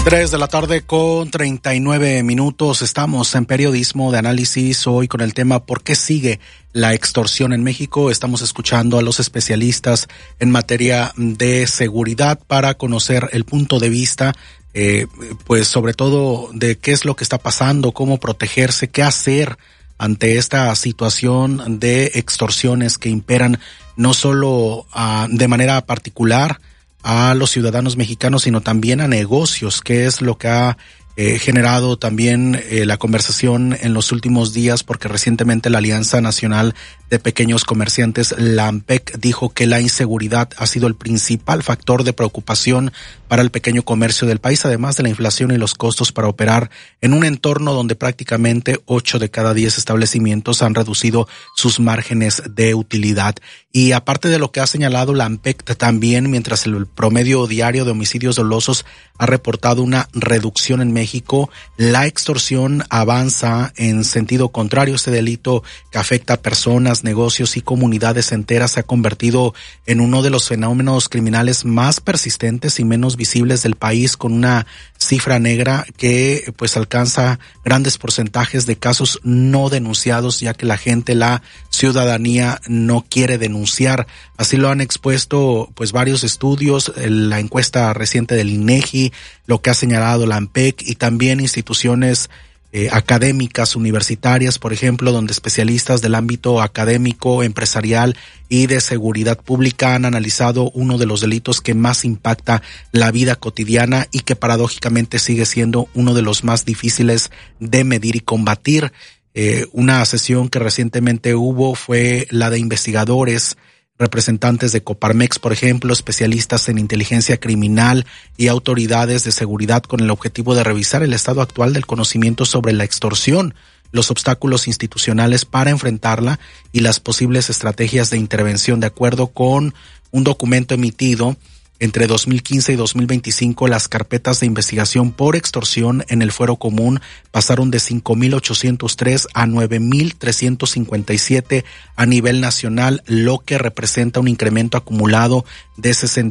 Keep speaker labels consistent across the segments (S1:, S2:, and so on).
S1: 3:39 p.m. Estamos en Periodismo de Análisis, hoy con el tema ¿por qué sigue la extorsión en México? Estamos escuchando a los especialistas en materia de seguridad para conocer el punto de vista, pues sobre todo de qué es lo que está pasando, cómo protegerse, qué hacer ante esta situación de extorsiones que imperan no solo de manera particular a los ciudadanos mexicanos, sino también a negocios, que es lo que ha generado también la conversación en los últimos días, porque recientemente la Alianza Nacional de Pequeños Comerciantes, la ANPEC, dijo que la inseguridad ha sido el principal factor de preocupación para el pequeño comercio del país, además de la inflación y los costos para operar en un entorno donde prácticamente 8 de cada 10 establecimientos han reducido sus márgenes de utilidad. Y aparte de lo que ha señalado la ANPEC, también mientras el promedio diario de homicidios dolosos ha reportado una reducción en México, la extorsión avanza en sentido contrario. Este delito que afecta a personas, negocios y comunidades enteras se ha convertido en uno de los fenómenos criminales más persistentes y menos visibles del país, con una cifra negra que pues alcanza grandes porcentajes de casos no denunciados, ya que la gente, la ciudadanía no quiere denunciar. Así lo han expuesto pues varios estudios, la encuesta reciente del INEGI, lo que ha señalado la ANPEC y también instituciones académicas, universitarias, por ejemplo, donde especialistas del ámbito académico, empresarial y de seguridad pública han analizado uno de los delitos que más impacta la vida cotidiana y que paradójicamente sigue siendo uno de los más difíciles de medir y combatir. Una sesión que recientemente hubo fue la de investigadores, representantes de Coparmex, por ejemplo, especialistas en inteligencia criminal y autoridades de seguridad, con el objetivo de revisar el estado actual del conocimiento sobre la extorsión, los obstáculos institucionales para enfrentarla y las posibles estrategias de intervención. De acuerdo con un documento emitido entre 2015 y 2025, las carpetas de investigación por extorsión en el fuero común pasaron de 5,803 a 9,357 a nivel nacional, lo que representa un incremento acumulado de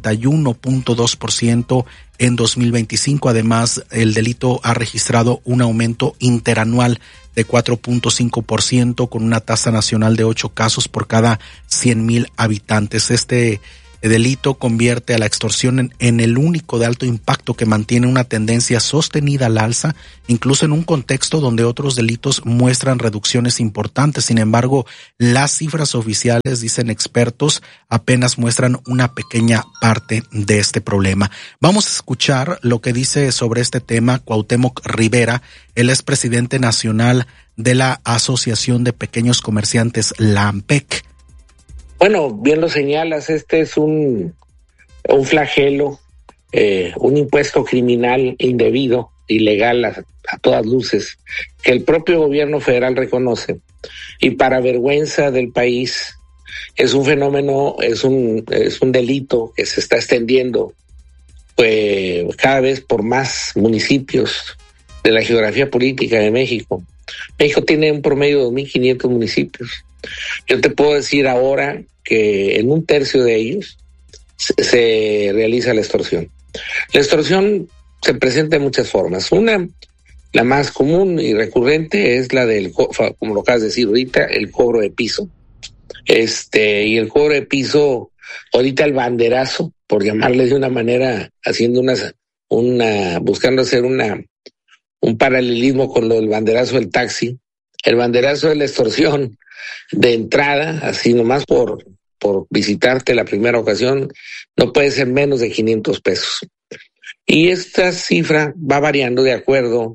S1: 61.2% en 2025. Además, el delito ha registrado un aumento interanual de 4.5%, con una tasa nacional de 8 casos por cada 100,000 habitantes. Este delito convierte a la extorsión en el único de alto impacto que mantiene una tendencia sostenida al alza, incluso en un contexto donde otros delitos muestran reducciones importantes. Sin embargo, las cifras oficiales, dicen expertos, apenas muestran una pequeña parte de este problema. Vamos a escuchar lo que dice sobre este tema Cuauhtémoc Rivera. Él es presidente nacional de la Asociación de Pequeños Comerciantes, la ANPEC.
S2: Bueno, bien lo señalas, este es un flagelo, un impuesto criminal indebido, ilegal a todas luces, que el propio gobierno federal reconoce, y para vergüenza del país es un fenómeno, es un delito que se está extendiendo cada vez por más municipios de la geografía política de México. México tiene un promedio de 2,500 municipios. Yo te puedo decir ahora que en un tercio de ellos se realiza la extorsión. La extorsión se presenta de muchas formas. Una, la más común y recurrente, es la del, como lo acabas de decir ahorita, el cobro de piso. Y el cobro de piso, ahorita el banderazo, por llamarle de una manera, haciendo buscando hacer un paralelismo con lo del banderazo del taxi. El banderazo de la extorsión de entrada, así nomás por visitarte la primera ocasión, no puede ser menos de 500 pesos. Y esta cifra va variando de acuerdo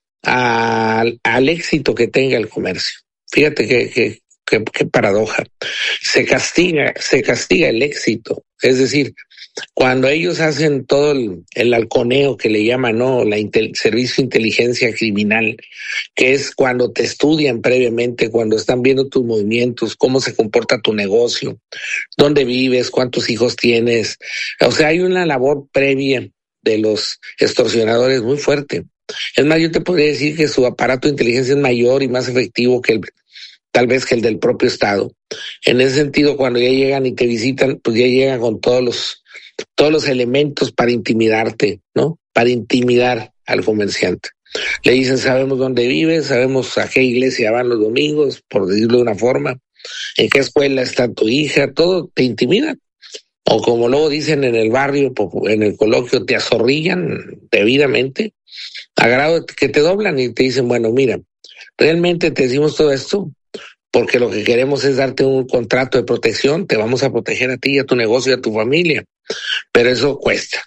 S2: al éxito que tenga el comercio. Fíjate qué paradoja. Se castiga el éxito. Es decir, cuando ellos hacen todo el halconeo que le llaman, ¿no? Servicio de inteligencia criminal, que es cuando te estudian previamente, cuando están viendo tus movimientos, cómo se comporta tu negocio, dónde vives, cuántos hijos tienes. O sea, hay una labor previa de los extorsionadores muy fuerte. Es más, yo te podría decir que su aparato de inteligencia es mayor y más efectivo tal vez que el del propio Estado. En ese sentido, cuando ya llegan y te visitan, pues ya llegan con todos todos los elementos para intimidarte, ¿no? Para intimidar al comerciante. Le dicen, sabemos dónde vives, sabemos a qué iglesia van los domingos, por decirlo de una forma, en qué escuela está tu hija, todo te intimida. O como luego dicen en el barrio, en el coloquio, te azorrillan debidamente, a grado que te doblan y te dicen, bueno, mira, realmente te decimos todo esto porque lo que queremos es darte un contrato de protección, te vamos a proteger a ti y a tu negocio y a tu familia, pero eso cuesta.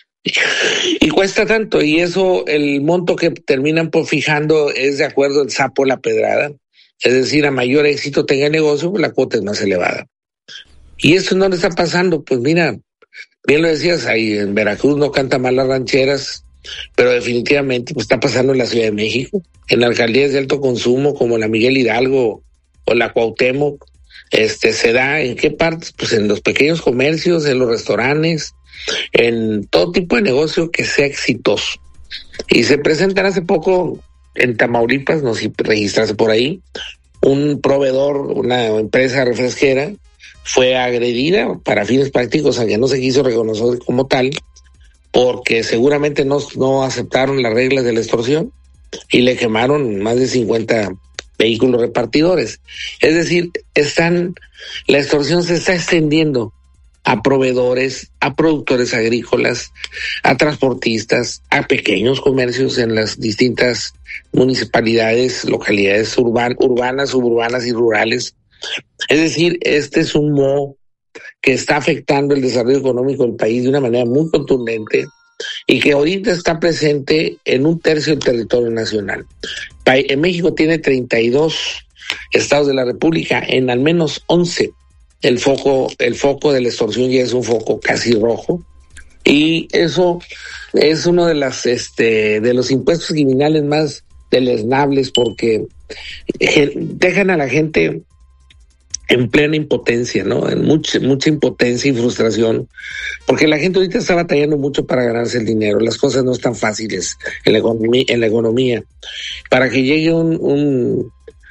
S2: Y cuesta tanto, y eso, el monto que terminan por fijando es de acuerdo al sapo la pedrada, es decir, a mayor éxito tenga el negocio, pues la cuota es más elevada. ¿Y esto en dónde está pasando? Pues mira, bien lo decías, ahí en Veracruz no canta mal las rancheras, pero definitivamente pues está pasando en la Ciudad de México, en alcaldías de alto consumo como la Miguel Hidalgo o la Cuauhtémoc, se da. ¿En qué partes? Pues en los pequeños comercios, en los restaurantes, en todo tipo de negocio que sea exitoso. Y se presentan hace poco en Tamaulipas, no sé si registrarse por ahí, un proveedor, una empresa refresquera, fue agredida para fines prácticos, aunque no se quiso reconocer como tal, porque seguramente no aceptaron las reglas de la extorsión y le quemaron más de 50 vehículos repartidores. Es decir, la extorsión se está extendiendo a proveedores, a productores agrícolas, a transportistas, a pequeños comercios en las distintas municipalidades, localidades urbanas, suburbanas y rurales. Es decir, este es un moho que está afectando el desarrollo económico del país de una manera muy contundente y que ahorita está presente en 1/3 del territorio nacional. En México tiene 32 estados de la República, en al menos 11 el foco de la extorsión ya es un foco casi rojo, y eso es uno de los impuestos criminales más deleznables, porque dejan a la gente en plena impotencia, ¿no? En mucha impotencia y frustración, porque la gente ahorita está batallando mucho para ganarse el dinero. Las cosas no están fáciles en la economía. Para que llegue un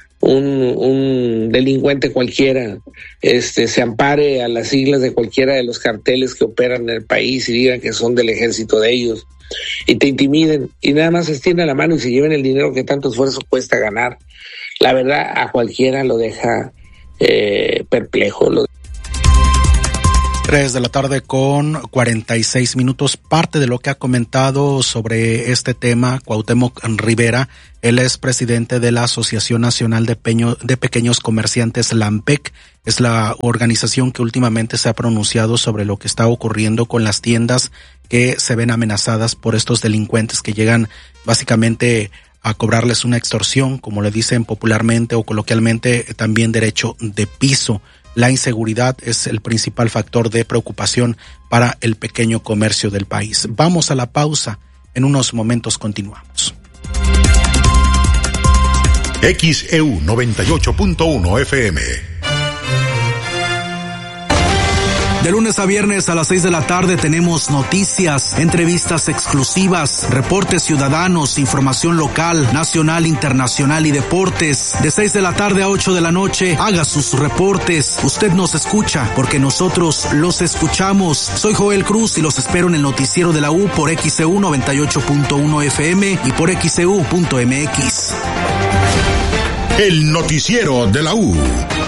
S2: delincuente cualquiera, se ampare a las siglas de cualquiera de los carteles que operan en el país y digan que son del ejército de ellos y te intimiden y nada más extiendan la mano y se lleven el dinero que tanto esfuerzo cuesta ganar, la verdad a cualquiera lo deja perplejo.
S1: 3 de la tarde con 46 minutos. Parte de lo que ha comentado sobre este tema Cuauhtémoc Rivera, él es presidente de la Asociación Nacional de Pequeños Comerciantes, la AMPEC. Es la organización que últimamente se ha pronunciado sobre lo que está ocurriendo con las tiendas que se ven amenazadas por estos delincuentes que llegan básicamente a cobrarles una extorsión, como le dicen popularmente o coloquialmente, también derecho de piso. La inseguridad es el principal factor de preocupación para el pequeño comercio del país. Vamos a la pausa. En unos momentos continuamos.
S3: XEU 98.1 FM.
S4: De lunes a viernes a las 6 de la tarde tenemos noticias, entrevistas exclusivas, reportes ciudadanos, información local, nacional, internacional y deportes. De 6 de la tarde a 8 de la noche, haga sus reportes. Usted nos escucha porque nosotros los escuchamos. Soy Joel Cruz y los espero en el noticiero de la U por XEU 98.1 FM y por XEU.mx.
S3: El noticiero de la U.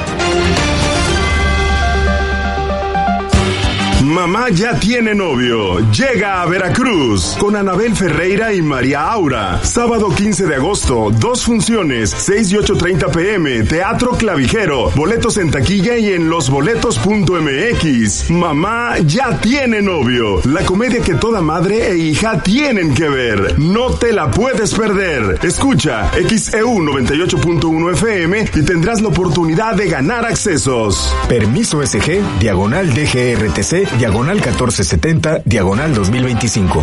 S5: Mamá ya tiene novio. Llega a Veracruz con Anabel Ferreira y María Aura. Sábado 15 de agosto, 2 funciones, 6 y 8:30 p.m. Teatro Clavijero. Boletos en taquilla y en losboletos.mx. Mamá ya tiene novio. La comedia que toda madre e hija tienen que ver. No te la puedes perder. Escucha XEU 98.1 FM y tendrás la oportunidad de ganar accesos.
S6: Permiso SG, diagonal DGRTC, diagonal 1470, diagonal 2025.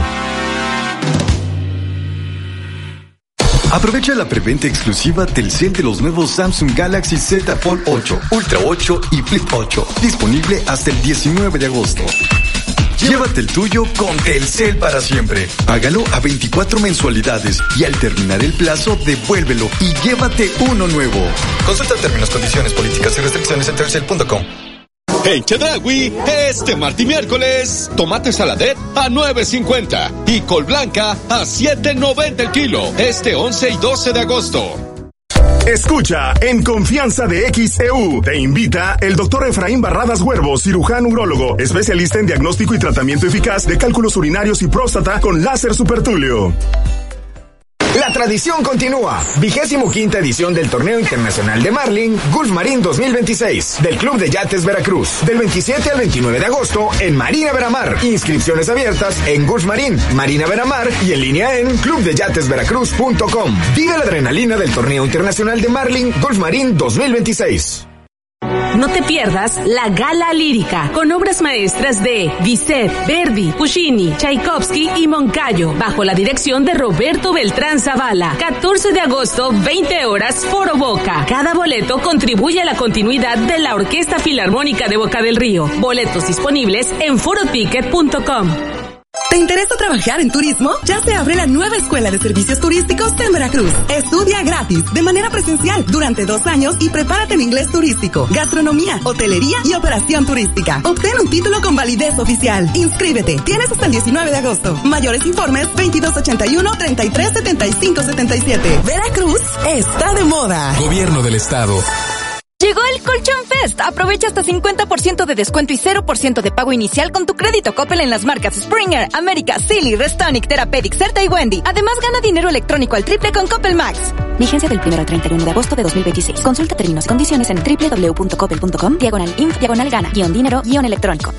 S7: Aprovecha la preventa exclusiva Telcel de los nuevos Samsung Galaxy Z Fold 8, Ultra 8 y Flip 8. Disponible hasta el 19 de agosto. Llévate el tuyo con Telcel para siempre. Págalo a 24 mensualidades y al terminar el plazo, devuélvelo y llévate uno nuevo. Consulta términos, condiciones, políticas y restricciones en telcel.com.
S8: En Chedraui, este martes y miércoles, tomate saladet a $9.50 y col blanca a $7.90 el kilo. Este 11 y 12 de agosto.
S5: Escucha En Confianza de XEU. Te invita el doctor Efraín Barradas Huervo, cirujano urólogo, especialista en diagnóstico y tratamiento eficaz de cálculos urinarios y próstata con láser supertúleo.
S6: La tradición continúa. 25ª edición del Torneo Internacional de Marlin Gulf Marín 2026 del Club de Yates Veracruz. Del 27 al 29 de agosto en Marina Veramar. Inscripciones abiertas en Gulf Marín, Marina Veramar y en línea en clubdeyatesveracruz.com. Vive la adrenalina del Torneo Internacional de Marlin Gulf Marín 2026.
S9: No te pierdas la Gala Lírica, con obras maestras de Bizet, Verdi, Puccini, Tchaikovsky y Moncayo, bajo la dirección de Roberto Beltrán Zavala. 14 de agosto, 20 horas, Foro Boca. Cada boleto contribuye a la continuidad de la Orquesta Filarmónica de Boca del Río. Boletos disponibles en foroticket.com.
S10: ¿Te interesa trabajar en turismo? Ya se abre la nueva Escuela de Servicios Turísticos en Veracruz. Estudia gratis, de manera presencial, durante 2 años y prepárate en inglés turístico, gastronomía, hotelería y operación turística. Obtén un título con validez oficial. Inscríbete. Tienes hasta el 19 de agosto. Mayores informes 2281-337577. Veracruz está de moda.
S11: Gobierno del Estado.
S12: Llegó el Colchón Fest. Aprovecha hasta 50% de descuento y 0% de pago inicial con tu crédito Coppel en las marcas Springer, América, Silly, Restonic, Therapeutic, Certa y Wendy. Además, gana dinero electrónico al triple con Coppel Max. Vigencia del 1 al 31 de agosto de 2026. Consulta términos y condiciones en www.coppel.com/inf/gana-dinero-electrónico.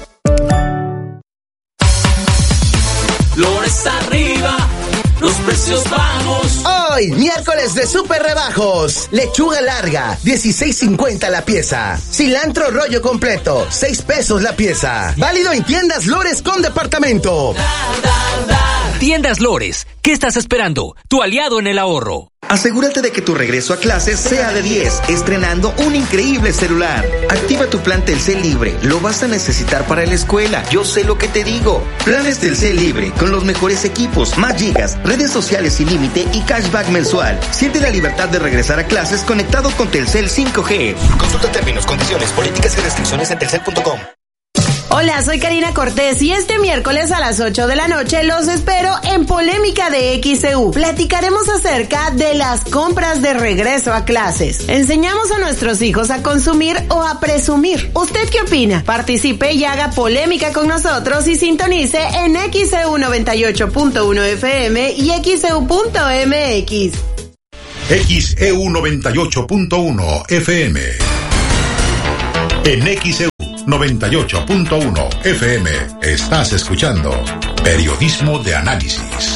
S13: Flores arriba, los precios bajos.
S14: Hoy, miércoles de super rebajos. Lechuga larga, $16.50 la pieza. Cilantro rollo completo, $6 la pieza. Válido en tiendas Lores con departamento.
S15: Tiendas Lores, ¿qué estás esperando? Tu aliado en el ahorro.
S16: Asegúrate de que tu regreso a clases sea de 10, estrenando un increíble celular. Activa tu plan Telcel Libre, lo vas a necesitar para la escuela, yo sé lo que te digo. Planes Telcel Libre, con los mejores equipos, más gigas, redes sociales sin límite y cashback mensual. Siente la libertad de regresar a clases conectado con Telcel 5G. Consulta términos, condiciones, políticas y restricciones en telcel.com.
S17: Hola, soy Karina Cortés y este miércoles a las 8 de la noche los espero en Polémica de XEU. Platicaremos acerca de las compras de regreso a clases. Enseñamos a nuestros hijos a consumir o a presumir. ¿Usted qué opina? Participe y haga polémica con nosotros y sintonice en XEU 98.1 FM y XEU.mx.
S3: XEU 98.1 FM. En XEU 98.1 FM estás escuchando Periodismo de Análisis.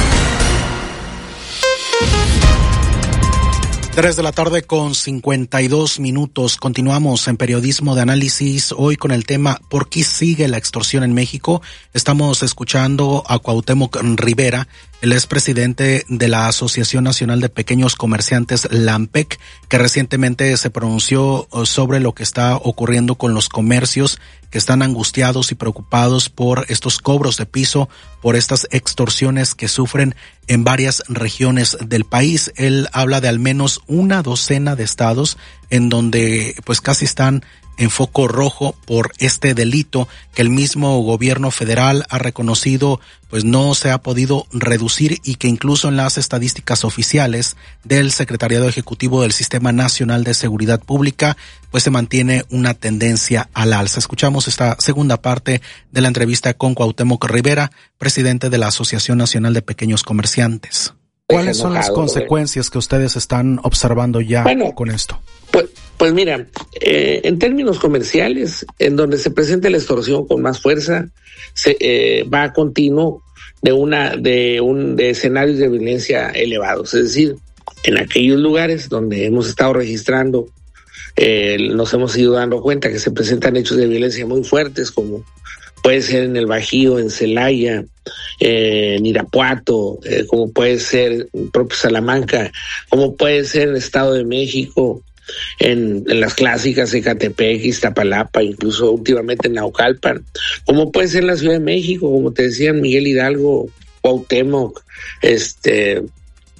S1: 3 de la tarde con 52 minutos. Continuamos en Periodismo de Análisis, hoy con el tema ¿por qué sigue la extorsión en México? Estamos escuchando a Cuauhtémoc Rivera. Él es presidente de la Asociación Nacional de Pequeños Comerciantes, la ANPEC, que recientemente se pronunció sobre lo que está ocurriendo con los comercios que están angustiados y preocupados por estos cobros de piso, por estas extorsiones que sufren en varias regiones del país. Él habla de al menos una docena de estados en donde pues casi están en foco rojo por este delito que el mismo gobierno federal ha reconocido pues no se ha podido reducir y que incluso en las estadísticas oficiales del Secretariado Ejecutivo del Sistema Nacional de Seguridad Pública pues se mantiene una tendencia al alza. Escuchamos esta segunda parte de la entrevista con Cuauhtémoc Rivera, presidente de la Asociación Nacional de Pequeños Comerciantes. ¿Cuáles son las consecuencias que ustedes están observando ya con esto?
S2: Pues mira, en términos comerciales, en donde se presenta la extorsión con más fuerza, se va a continuo de escenarios de violencia elevados. Es decir, en aquellos lugares donde hemos estado registrando, nos hemos ido dando cuenta que se presentan hechos de violencia muy fuertes, como puede ser en el Bajío, en Celaya, en Irapuato, como puede ser en propio Salamanca, como puede ser en el Estado de México, en las clásicas Ecatepec, Iztapalapa, incluso últimamente en Naucalpan, como puede ser en la Ciudad de México, como te decían Miguel Hidalgo, Cuauhtémoc,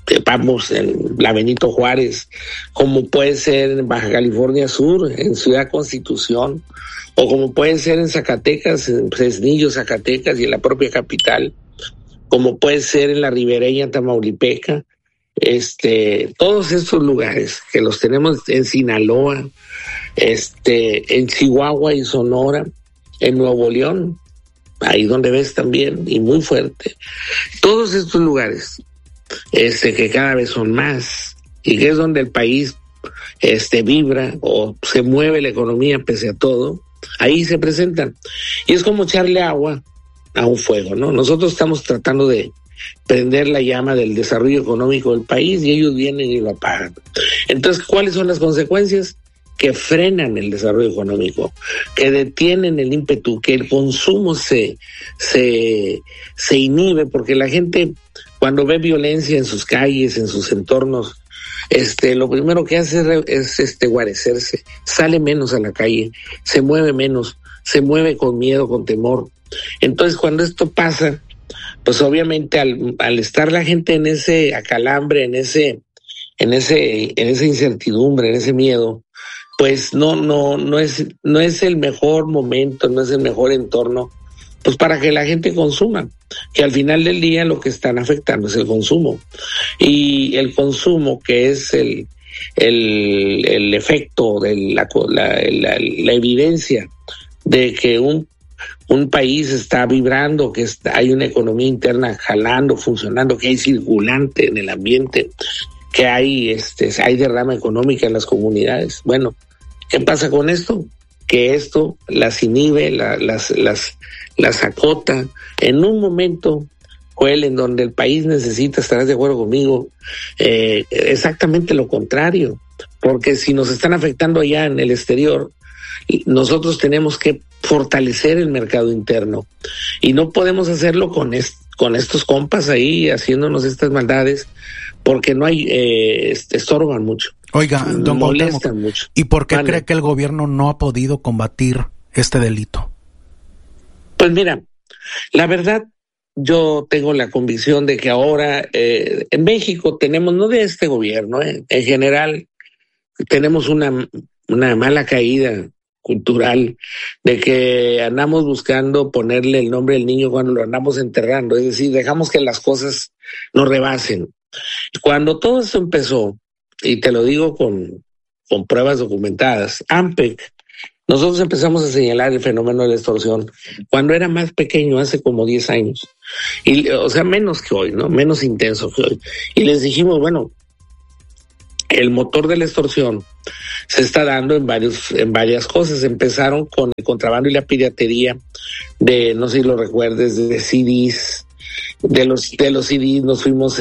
S2: vamos, en la Benito Juárez, como puede ser en Baja California Sur, en Ciudad Constitución, o como puede ser en Zacatecas, en Fresnillo, Zacatecas, y en la propia capital, como puede ser en la ribereña Tamaulipeca, todos estos lugares que los tenemos en Sinaloa, en Chihuahua y Sonora, en Nuevo León, ahí donde ves también, y muy fuerte, todos estos lugares, que cada vez son más, y que es donde el país, vibra o se mueve la economía pese a todo, ahí se presentan. Y es como echarle agua a un fuego, ¿no? Nosotros estamos tratando de prender la llama del desarrollo económico del país y ellos vienen y lo apagan. Entonces, ¿cuáles son las consecuencias? Que frenan el desarrollo económico, que detienen el ímpetu, que el consumo se inhibe, porque la gente, cuando ve violencia en sus calles, en sus entornos, lo primero que hace es guarecerse, sale menos a la calle, se mueve menos, se mueve con miedo, con temor. Entonces, cuando esto pasa, pues obviamente al estar la gente en ese acalambre, en esa incertidumbre, en ese miedo, pues no es el mejor momento, no es el mejor entorno, pues para que la gente consuma, que al final del día lo que están afectando es el consumo. Y el consumo, que es el efecto de la evidencia de que un país está vibrando, que hay una economía interna jalando, funcionando, que hay circulante en el ambiente, que hay derrama económica en las comunidades. Bueno, ¿qué pasa con esto? Que esto las inhibe, las acota en un momento, Joel, en donde el país necesita, estarás de acuerdo conmigo, exactamente lo contrario, porque si nos están afectando allá en el exterior, nosotros tenemos que fortalecer el mercado interno y no podemos hacerlo con estos compas ahí haciéndonos estas maldades, porque no hay, estorban mucho.
S1: Oiga, don
S2: molestan mucho.
S1: ¿Y por qué cree que el gobierno no ha podido combatir este delito?
S2: Pues mira, la verdad, yo tengo la convicción de que ahora en México tenemos, no de este gobierno, en general, tenemos una mala caída cultural de que andamos buscando ponerle el nombre del niño cuando lo andamos enterrando, es decir, dejamos que las cosas nos rebasen. Cuando todo esto empezó, y te lo digo con pruebas documentadas, AMPEC, nosotros empezamos a señalar el fenómeno de la extorsión cuando era más pequeño, hace como 10 años, y, o sea, menos que hoy, ¿no? Menos intenso que hoy. Y les dijimos, bueno, el motor de la extorsión se está dando en varias cosas. Empezaron con el contrabando y la piratería de, no sé si lo recuerdes, de CDs. De los CDs nos fuimos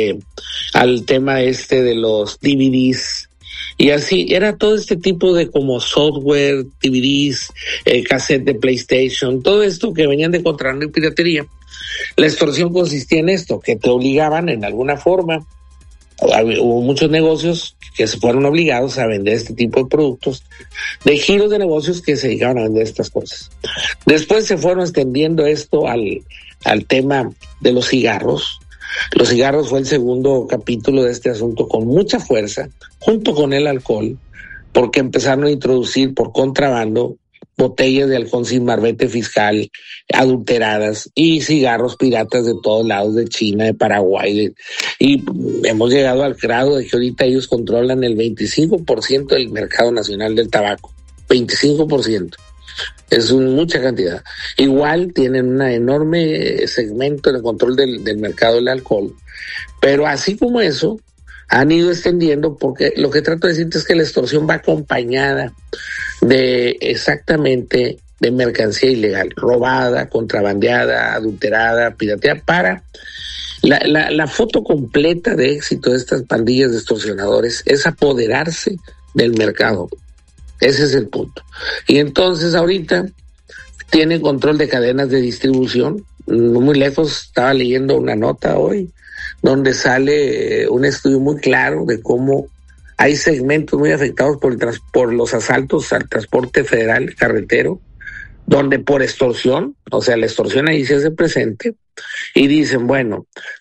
S2: al tema de los DVDs, y así era todo este tipo de como software, DVDs, cassette de PlayStation, todo esto que venían de contrabando y piratería. La extorsión consistía en esto, que te obligaban en alguna forma. Hubo muchos negocios que se fueron obligados a vender este tipo de productos, de giros de negocios que se dedicaban a vender estas cosas. Después se fueron extendiendo esto al tema de los cigarros. Los cigarros fue el segundo capítulo de este asunto con mucha fuerza, junto con el alcohol, porque empezaron a introducir por contrabando botellas de alcohol sin marbete fiscal adulteradas y cigarros piratas de todos lados, de China, de Paraguay, y hemos llegado al grado de que ahorita ellos controlan el 25% del mercado nacional del tabaco, 25%. Es mucha cantidad. Igual tienen un enorme segmento en el control del mercado del alcohol, pero así como eso, han ido extendiendo, porque lo que trato de decirte es que la extorsión va acompañada de exactamente de mercancía ilegal, robada, contrabandeada, adulterada, pirateada, para la foto completa de éxito de estas pandillas de extorsionadores es apoderarse del mercado. Ese es el punto. Y entonces ahorita tienen control de cadenas de distribución. No muy lejos, estaba leyendo una nota hoy donde sale un estudio muy claro de cómo hay segmentos muy afectados por los asaltos al transporte federal carretero, donde por extorsión, o sea, la extorsión ahí se hace presente, y dicen, bueno,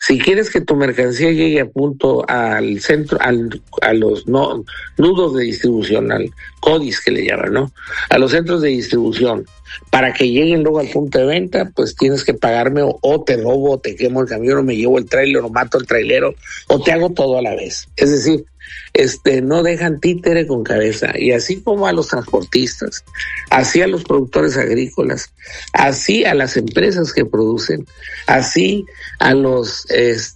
S2: Si quieres que tu mercancía llegue a punto al centro, a los nudos de distribución, al CODIS que le llaman, ¿no? A los centros de distribución, para que lleguen luego al punto de venta, pues tienes que pagarme o te robo, o te quemo el camión, o me llevo el tráiler, o mato al trailero, o te hago todo a la vez. Es decir, no dejan títere con cabeza, y así como a los transportistas, así a los productores agrícolas, así a las empresas que producen, así a los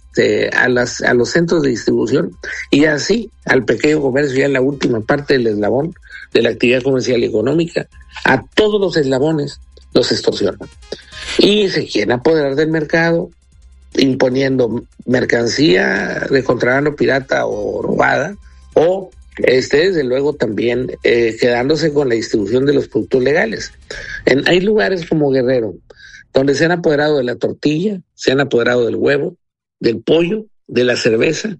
S2: a los centros de distribución, y así al pequeño comercio, ya en la última parte del eslabón de la actividad comercial y económica. A todos los eslabones los extorsionan y se quieren apoderar del mercado, imponiendo mercancía de contrabando pirata o robada, o desde luego también quedándose con la distribución de los productos legales. Hay lugares como Guerrero donde se han apoderado de la tortilla, se han apoderado del huevo, del pollo, de la cerveza,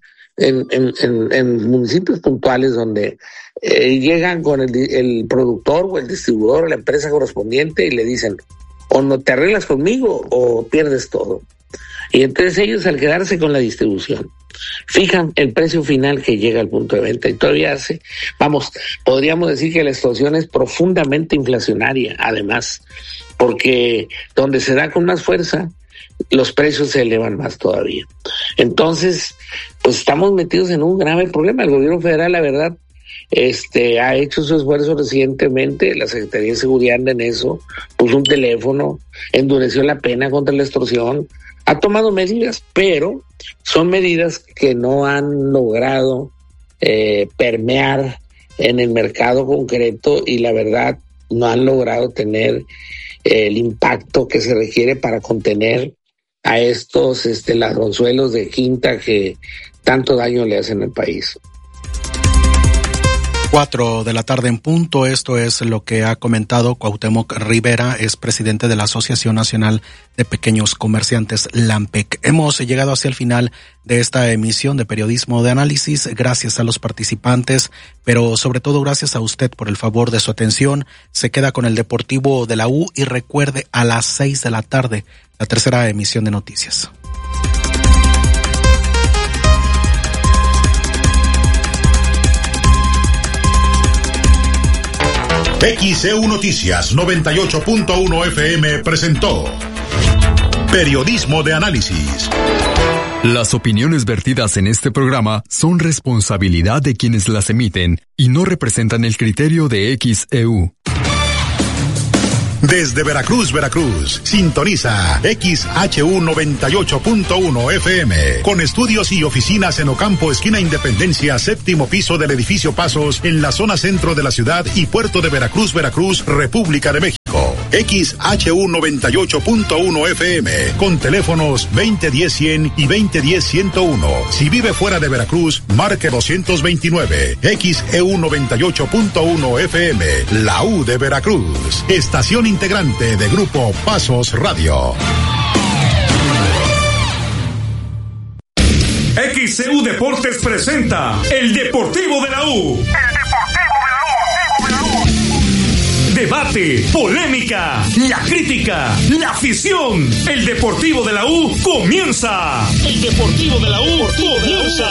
S2: en municipios puntuales donde llegan con el productor o el distribuidor o la empresa correspondiente y le dicen, o no te arreglas conmigo o pierdes todo. Y entonces ellos, al quedarse con la distribución, fijan el precio final que llega al punto de venta, y todavía podríamos decir que la extorsión es profundamente inflacionaria, además, porque donde se da con más fuerza, los precios se elevan más todavía. Entonces, pues estamos metidos en un grave problema. El gobierno federal, la verdad, ha hecho su esfuerzo recientemente. La Secretaría de Seguridad anda en eso, puso un teléfono, endureció la pena contra la extorsión, ha tomado medidas, pero son medidas que no han logrado permear en el mercado concreto, y la verdad no han logrado tener el impacto que se requiere para contener a estos ladronzuelos de quinta que tanto daño le hacen al país.
S1: 4 de la tarde en punto. Esto es lo que ha comentado Cuauhtémoc Rivera, es presidente de la Asociación Nacional de Pequeños Comerciantes, LAMPEC. Hemos llegado hacia el final de esta emisión de Periodismo de Análisis. Gracias a los participantes, pero sobre todo gracias a usted por el favor de su atención. Se queda con el Deportivo de la U y recuerde, a las 6 de la tarde, la tercera emisión de noticias.
S3: XEU Noticias 98.1 FM presentó Periodismo de Análisis.
S11: Las opiniones vertidas en este programa son responsabilidad de quienes las emiten y no representan el criterio de XEU.
S3: Desde Veracruz, sintoniza XHU 98.1 FM, con estudios y oficinas en Ocampo, esquina Independencia, séptimo piso del edificio Pasos, en la zona centro de la ciudad y puerto de Veracruz, República de México. XHU 98.1 FM, con teléfonos 2010-100 y 2010-101. Si vive fuera de Veracruz, marque 229. XEU 98.1 FM, la U de Veracruz. Estación integrante de Grupo Pasos Radio.
S18: XEU Deportes presenta El Deportivo de la U. Debate, polémica, la crítica, la afición. El Deportivo de la U comienza. El Deportivo de la U comienza.